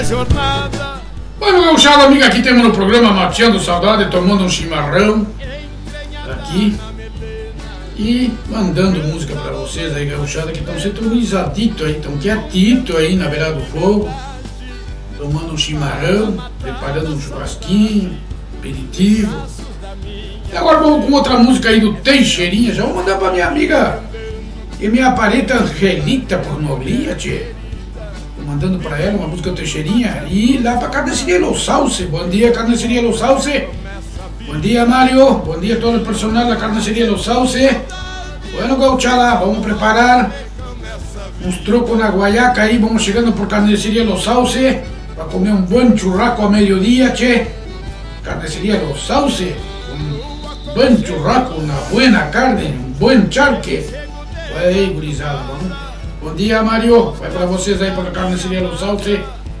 Bueno, gauchada, amiga, aqui temos no programa Mateando Saudade, tomando um chimarrão aqui e mandando música pra vocês aí, gauchada, que estão sintonizaditos aí, estão quietitos aí na beira do fogo, tomando um chimarrão, preparando um churrasquinho, aperitivo. E agora vamos com outra música aí do Teixeirinha. Já vou mandar pra minha amiga e minha parenta Angelita por Noglia, tchê. Tô mandando pra ela uma música do Teixeirinha. E lá pra Carniceria Los Sauce. Bom dia, Carniceria Los Sauce. Bom dia, Mário. Bom dia a todo o personal da Carniceria Los Sauce. Bueno, gauchala, vamos preparar uns trocos na guaiaca aí. Vamos chegando por Carniceria Los Sauce pra comer um bom churrasco a meio-dia, tchê. Carniceria Los Sauce. Um bom churrasco, uma boa carne, um bom charque. Olha aí, gurizada. Bom dia, Mário. Vai pra vocês aí, pra Carniceria Los Sauce.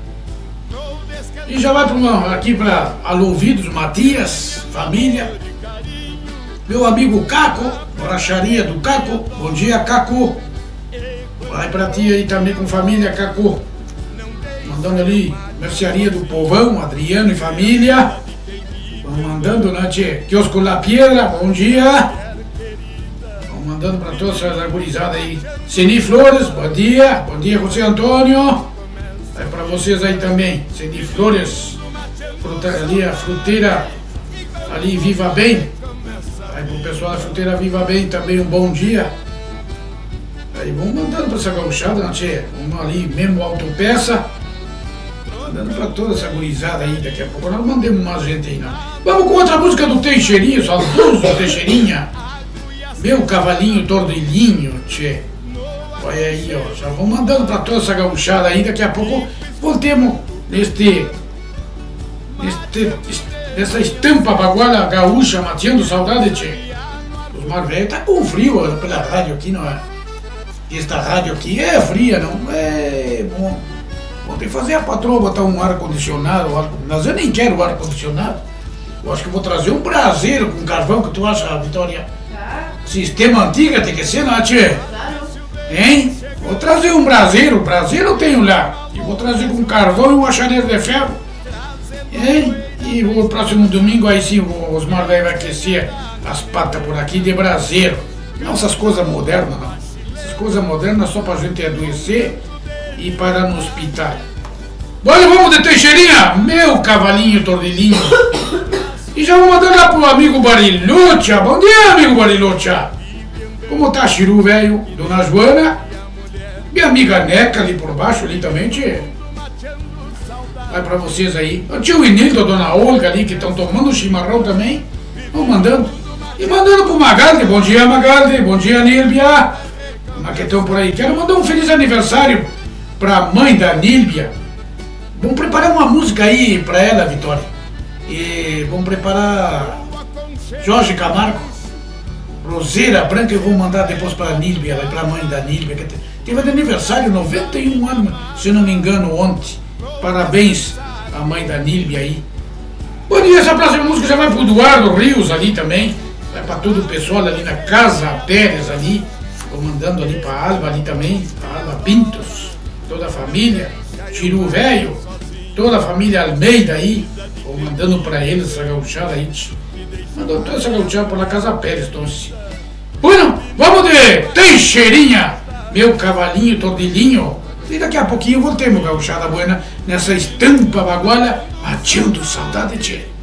E já vai aqui pra Alouvidos, Matias, família. Meu amigo Caco, borracharia do Caco. Bom dia, Caco. Vai pra ti aí também com família, Caco. Mandando ali, mercearia do Povão, Adriano e família. Vamos mandando, né, tchê? Quiosco La Piedra, bom dia. Vamos mandando pra todas as arborizadas aí. Seni Flores, bom dia. Bom dia, José Antônio. Vai pra vocês aí também. Seni Flores, ali a fruteira, ali Viva Bem. Aí pro pessoal da fruteira Viva Bem também um bom dia. Aí vamos mandando pra essa gauchada, né, tchê? Vamos ali mesmo autopeça. Mandando pra toda essa gurizada aí, daqui a pouco nós mandemos mais gente aí, não. Vamos com outra música do Teixeirinha, saudoso Teixeirinha. Meu cavalinho tordelinho, tchê. Olha aí, ó, já vamos mandando pra toda essa gauchada aí, daqui a pouco voltemos nessa estampa baguala gaúcha, mateando saudade, tchê. Os mar velhos tá com frio ó, pela rádio aqui, não é? Esta rádio aqui é fria, não é bom. Vou ter que fazer a patroa botar um ar-condicionado, mas eu nem quero ar-condicionado. Eu acho que vou trazer um braseiro com carvão, que tu acha, Vitória? Claro. Sistema antigo tem que ser, não é, tchê? Claro. Hein? Vou trazer um braseiro eu tenho lá. E vou trazer com carvão e uma chaneira de ferro. Hein? E o próximo domingo aí sim o Osmar vai aquecer as patas por aqui de braseiro. Não essas coisas modernas, não. Essas coisas modernas só pra gente adoecer e parar no hospital. Olha, vamos de Teixeirinha, meu cavalinho tordelinho. E já vou mandando lá pro amigo Barilocha. Bom dia, amigo Barilocha. Como tá, Chiru, velho? Dona Joana. Minha amiga Neca ali por baixo, ali também, tchê. Vai pra vocês aí. O tio Inildo, a dona Olga ali, que estão tomando chimarrão também. Vão mandando. E mandando pro Magaldi. Bom dia, Magaldi. Bom dia, Nílbia. Maquetão por aí. Quero mandar um feliz aniversário pra mãe da Nílbia. Vamos preparar uma música aí pra ela, Vitória. E vamos preparar Jorge Camargo, Roseira Branca. Eu vou mandar depois pra Nílbia, pra mãe da Nílbia, que teve de aniversário, 91 anos, se não me engano, ontem. Parabéns à mãe da Nílbia aí. Bom dia, essa próxima música já vai pro Eduardo Rios ali também. Vai pra todo o pessoal ali na Casa Pérez ali. Vou mandando ali pra Alba ali também, pra Alba Pintos, toda a família, Chiru Velho, toda a família Almeida aí. Vou mandando pra eles essa gauchada aí. Mandou toda essa gauchada por la Casa Pérez, então. Bueno, vamos de Teixeirinha, meu cavalinho tordelinho. E daqui a pouquinho voltemos, gauchada buena, nessa estampa baguala, mateando saudade, tchê.